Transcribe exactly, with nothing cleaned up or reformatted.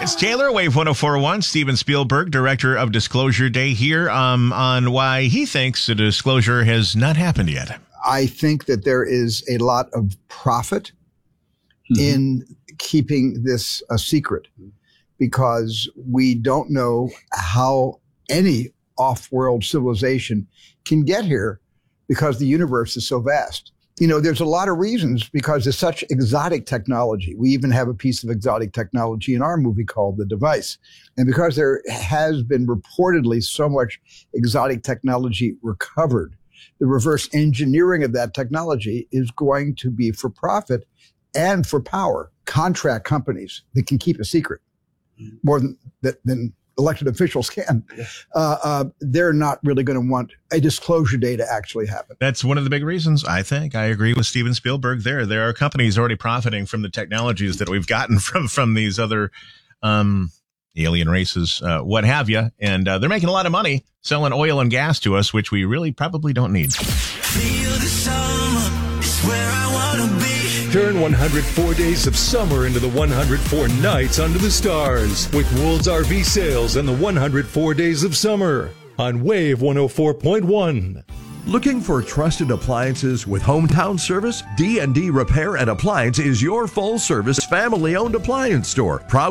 It's Taylor, Wave one oh four point one. Steven Spielberg, director of Disclosure Day, here um, on why he thinks the disclosure has not happened yet. I think that there is a lot of profit mm-hmm. in keeping this a secret because we don't know how any off-world civilization can get here because the universe is so vast. You know, there's a lot of reasons because there's such exotic technology. We even have a piece of exotic technology in our movie called The Device. And because there has been reportedly so much exotic technology recovered, the reverse engineering of that technology is going to be for profit and for power. Contract companies that can keep a secret more than, than elected officials can, uh, uh, they're not really going to want a disclosure day to actually happen. That's one of the big reasons, I think. I agree with Steven Spielberg there. There are companies already profiting from the technologies that we've gotten from, from these other um, alien races, uh, what have you. And uh, they're making a lot of money selling oil and gas to us, which we really probably don't need. Feel the summer is where I want to be. Turn one hundred four days of summer into the one hundred four nights under the stars with Wool's R V Sales and the one hundred four days of summer on Wave one oh four point one. Looking for trusted appliances with hometown service? D and D Repair and Appliance is your full-service, family-owned appliance store. Proud